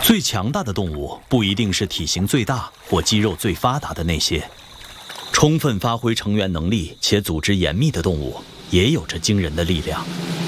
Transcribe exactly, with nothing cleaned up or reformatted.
最强大的动物不一定是体型最大或肌肉最发达的那些，充分发挥成员能力且组织严密的动物也有着惊人的力量。